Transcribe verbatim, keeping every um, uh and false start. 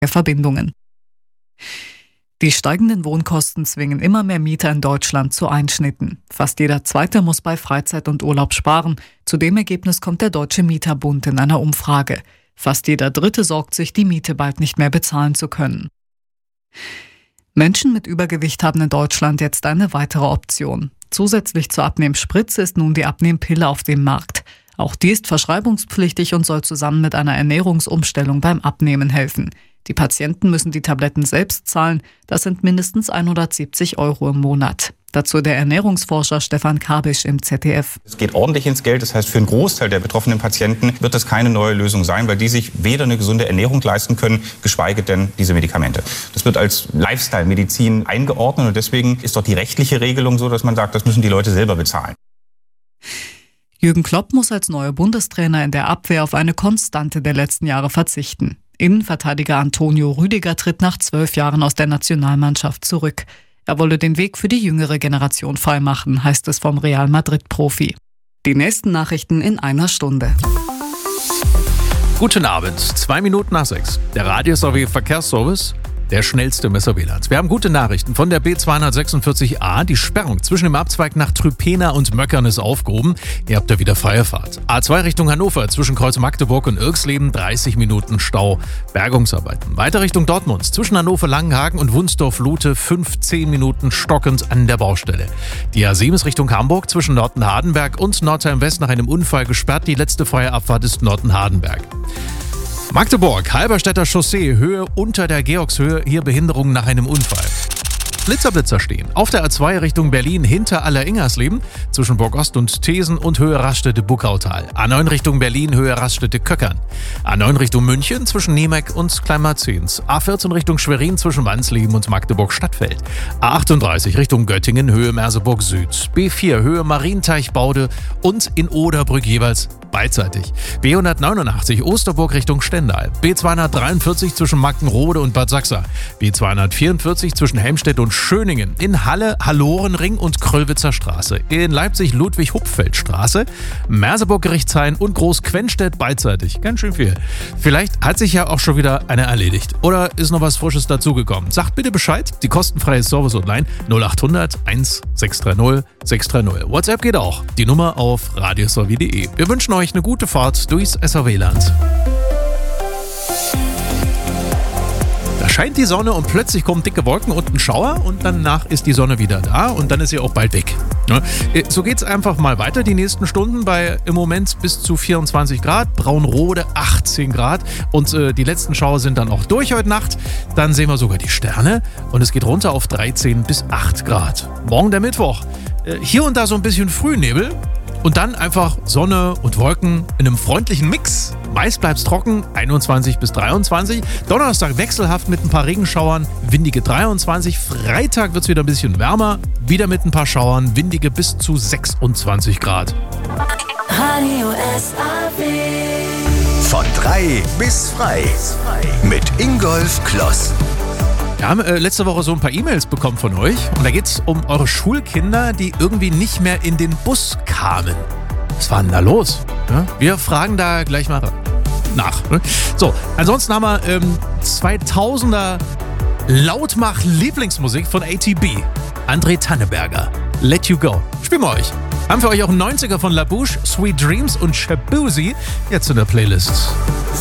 Verbindungen. Die steigenden Wohnkosten zwingen immer mehr Mieter in Deutschland zu Einschnitten. Fast jeder Zweite muss bei Freizeit und Urlaub sparen. Zu dem Ergebnis kommt der Deutsche Mieterbund in einer Umfrage. Fast jeder Dritte sorgt sich, die Miete bald nicht mehr bezahlen zu können. Menschen mit Übergewicht haben in Deutschland jetzt eine weitere Option. Zusätzlich zur Abnehmspritze ist nun die Abnehmpille auf dem Markt. Auch die ist verschreibungspflichtig und soll zusammen mit einer Ernährungsumstellung beim Abnehmen helfen. Die Patienten müssen die Tabletten selbst zahlen. Das sind mindestens hundertsiebzig Euro im Monat. Dazu der Ernährungsforscher Stefan Kabisch im Z D F. Es geht ordentlich ins Geld. Das heißt, für einen Großteil der betroffenen Patienten wird das keine neue Lösung sein, weil die sich weder eine gesunde Ernährung leisten können, geschweige denn diese Medikamente. Das wird als Lifestyle-Medizin eingeordnet und deswegen ist dort die rechtliche Regelung so, dass man sagt, das müssen die Leute selber bezahlen. Jürgen Klopp muss als neuer Bundestrainer in der Abwehr auf eine Konstante der letzten Jahre verzichten. Innenverteidiger Antonio Rüdiger tritt nach zwölf Jahren aus der Nationalmannschaft zurück. Er wolle den Weg für die jüngere Generation freimachen, heißt es vom Real Madrid-Profi. Die nächsten Nachrichten in einer Stunde. Guten Abend, zwei Minuten nach sechs. Der Radio-S R W Verkehrsservice, der schnellste im S R W-Land. Wir haben gute Nachrichten von der B zweihundertsechsundvierzig A. Die Sperrung zwischen dem Abzweig nach Trüpena und Möckern ist aufgehoben. Ihr habt da wieder freie Fahrt. A zwei Richtung Hannover zwischen Kreuz Magdeburg und Irksleben dreißig Minuten Stau. Bergungsarbeiten. Weiter Richtung Dortmund zwischen Hannover-Langenhagen und Wunsdorf-Lute fünfzehn Minuten stockend an der Baustelle. Die A sieben ist Richtung Hamburg zwischen Norden-Hardenberg und Nordheim-West nach einem Unfall gesperrt. Die letzte freie Abfahrt ist Norden-Hardenberg. Magdeburg, Halberstädter Chaussee, Höhe unter der Georgshöhe, hier Behinderung nach einem Unfall. Blitzerblitzer stehen. Auf der A zwei Richtung Berlin hinter Aller-Ingersleben, zwischen Burg Ost und Thesen und Höhe Raststätte-Buckautal. A neun Richtung Berlin, Höhe Raststätte-Köckern. A neun Richtung München, zwischen Niemeck und Kleinmarzens. A vierzehn Richtung Schwerin, zwischen Wansleben und Magdeburg-Stadtfeld. A achtunddreißig Richtung Göttingen, Höhe Merseburg Süd. B vier, Höhe Marienteich-Baude und in Oderbrück jeweils beidseitig. B hundertneunundachtzig Osterburg Richtung Stendal. B zweihundertdreiundvierzig zwischen Mackenrode und Bad Sachsa. B zweihundertvierundvierzig zwischen Helmstedt und Schöningen. In Halle Hallorenring und Kröllwitzer Straße. In Leipzig Ludwig-Hupfeld-Straße. Merseburg Gerichtshain und Groß-Quenstedt beidseitig. Ganz schön viel. Vielleicht hat sich ja auch schon wieder einer erledigt. Oder ist noch was Frisches dazugekommen. Sagt bitte Bescheid. Die kostenfreie Service Online null achthundert eins sechs drei null sechs drei null. WhatsApp geht auch. Die Nummer auf radios r w punkt d e. Wir wünschen euch eine gute Fahrt durchs S R W-Land. Da scheint die Sonne und plötzlich kommen dicke Wolken und ein Schauer und danach ist die Sonne wieder da und dann ist sie auch bald weg. So geht's einfach mal weiter die nächsten Stunden bei im Moment bis zu vierundzwanzig Grad, Braunrode achtzehn Grad und äh, die letzten Schauer sind dann auch durch heute Nacht. Dann sehen wir sogar die Sterne und es geht runter auf dreizehn bis acht Grad. Morgen der Mittwoch. Äh, hier und da so ein bisschen Frühnebel. Und dann einfach Sonne und Wolken in einem freundlichen Mix. Meist bleibt es trocken, einundzwanzig bis dreiundzwanzig. Donnerstag wechselhaft mit ein paar Regenschauern, windige dreiundzwanzig. Freitag wird es wieder ein bisschen wärmer, wieder mit ein paar Schauern, windige bis zu sechsundzwanzig Grad. Radio S R W. Von drei bis frei. Mit Ingolf Kloss. Wir haben äh, letzte Woche so ein paar E-Mails bekommen von euch und da geht es um eure Schulkinder, die irgendwie nicht mehr in den Bus kamen. Was war denn da los? Ja? Wir fragen da gleich mal nach. Ne? So, ansonsten haben wir ähm, zweitausender Lautmach-Lieblingsmusik von A T B. André Tanneberger, Let You Go. Spielen wir euch. Haben für euch auch einen neunziger von La Bouche, Sweet Dreams und Shabuzi jetzt in der Playlist.